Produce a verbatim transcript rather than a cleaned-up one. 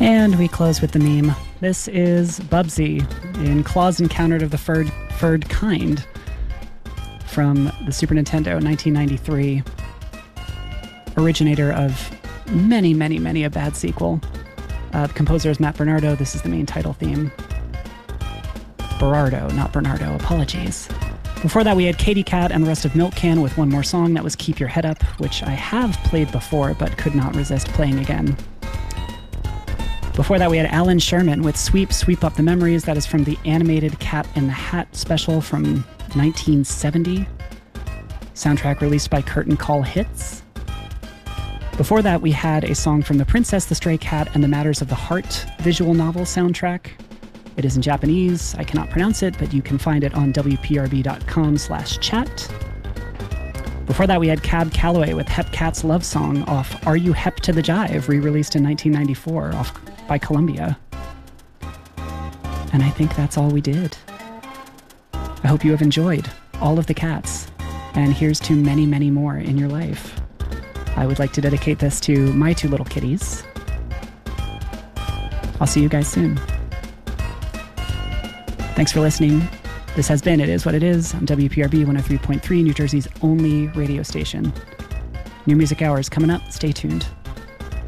And we close with the meme. This is Bubsy in Claw's Encounter of the Furred, Furred Kind from the Super Nintendo, nineteen ninety-three. Originator of many, many, many a bad sequel. Uh, the composer is Matt Bernardo. This is the main title theme. Berardo, not Bernardo. Apologies. Before that, we had Katy Cat and the rest of Milk Can with one more song. That was Keep Your Head Up, which I have played before but could not resist playing again. Before that, we had Alan Sherman with Sweep, Sweep Up the Memories. That is from the animated Cat in the Hat special from nineteen seventy. Soundtrack released by Curtain Call Hits. Before that, we had a song from The Princess, the Stray Cat, and the Matters of the Heart visual novel soundtrack. It is in Japanese. I cannot pronounce it, but you can find it on W P R B dot com slash chat. Before that, we had Cab Calloway with Hep Cat's Love Song off Are You Hep to the Jive, re-released in nineteen ninety-four off by Columbia. And I think that's all we did. I hope you have enjoyed all of the cats, and here's to many, many more in your life. I would like to dedicate this to my two little kitties. I'll see you guys soon. Thanks for listening. This has been It Is What It Is on W P R B one oh three point three, New Jersey's only radio station. New Music Hours coming up. Stay tuned.